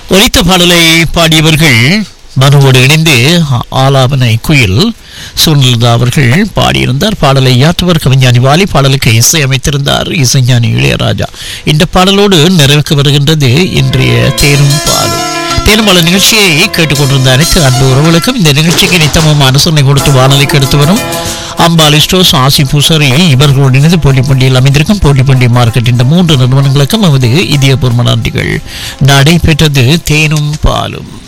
ஒலித்த பாடலை பாடியவர்கள் மனுவோடு இணைந்து ஆலாபனை குயில் சுனில்தா அவர்கள் பாடியிருந்தார். பாடலை இயற்றுவர் கவிஞானி வாலி, பாடலுக்கு இசையமைத்திருந்தார் இசைஞானி இளையராஜா. இந்த பாடலோடு நிறைவுக்கு வருகின்றது இன்றைய தேனும் பாலும். தேனும் பாலும் நிகழ்ச்சியை கேட்டுக்கொண்டிருந்த அனைத்து அன்பு உறவுகளுக்கும் இந்த நிகழ்ச்சிக்கு நித்தமும் அனுசரணை கொடுத்து வானொலிக்கு எடுத்து வரும் அம்பாலி ஸ்டோர்ஸ், ஆசி பூசரி இவர்களோடு இணைந்து போட்டிப்பண்டியில் அமைந்திருக்கும் போட்டிப்பண்டி மார்க்கெட் இந்த 3 நிறுவனங்களுக்கும் நமது இதயபூர்வ நன்றிகள். நடைபெற்றது தேனும் பாலும்.